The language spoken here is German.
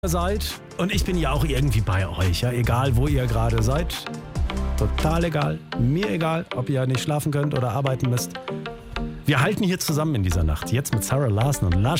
seid und ich bin ja auch irgendwie bei euch, ja, egal wo ihr gerade seid. Total egal, mir egal, ob ihr nicht schlafen könnt oder arbeiten müsst. Wir halten hier zusammen in dieser Nacht, jetzt mit Sarah Larsson und Lush.